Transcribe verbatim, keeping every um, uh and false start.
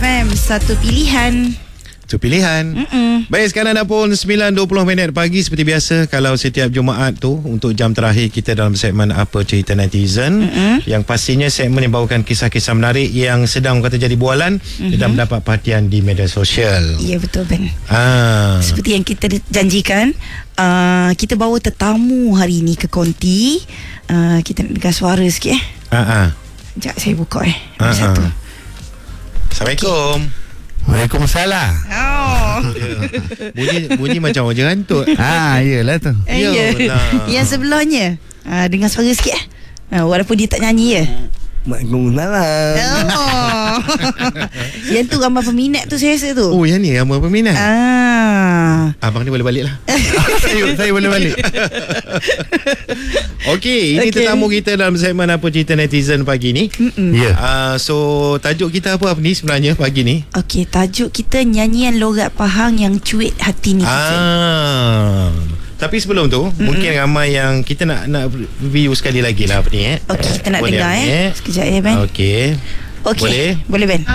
M, satu pilihan. Itu pilihan. Mm-mm. Baik, sekarang dah pukul sembilan dua puluh minit pagi. Seperti biasa, kalau setiap Jumaat tu untuk jam terakhir kita dalam segmen Apa Cerita Netizen, Mm-mm. yang pastinya segmen yang bawakan kisah-kisah menarik yang sedang kata jadi bualan mm-hmm. dan mendapat perhatian di media sosial. Ya, betul Ben. Ah. Seperti yang kita janjikan, uh, kita bawa tetamu hari ini ke konti. uh, Kita nak dengar suara sikit eh. Ah, ah. Sekejap saya buka eh. Ah, Ada satu. ah. Assalamualaikum. Waalaikumsalam. Oh. Bunyi bunyi macam orang jerantut. Ah, iyalah tu. Eh, Ya ya. Allah. Yang sebelahnya, uh, dengar suara sikit eh. uh, Walaupun dia tak nyanyi ya. Waalaikumsalam. Oh. Yang tu gambar peminat tu saya rasa tu. Oh, yang ni ramai peminat. Ah. Abang ni boleh balik lah. saya, saya boleh balik. Okey, ini Okey. tetamu kita dalam segmen Apa Cerita Netizen pagi ni. Ya. Uh, so tajuk kita apa, apa ni sebenarnya pagi ni? Okey, tajuk kita nyanyian logat Pahang yang cuit hati ni. Ah. Tapi sebelum tu, mm-hmm. mungkin ramai yang kita nak nak review sekali lagi lah apa ni eh. Okey, kita nak Boleh dengar ni, eh. Sekejap ya Ben. Okey. Okey. Boleh? Boleh Ben.